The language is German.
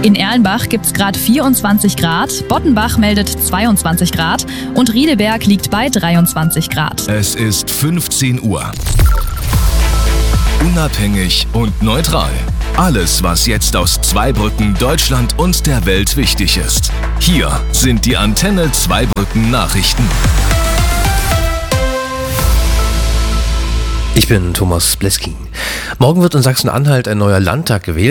In Erlenbach gibt es gerade 24 Grad, Bottenbach meldet 22 Grad und Riedeberg liegt bei 23 Grad. Es ist 15 Uhr. Unabhängig und neutral. Alles, was jetzt aus Zweibrücken, Deutschland und der Welt wichtig ist. Hier sind die Antenne Zweibrücken Nachrichten. Ich bin Thomas Blesking. Morgen wird in Sachsen-Anhalt ein neuer Landtag gewählt.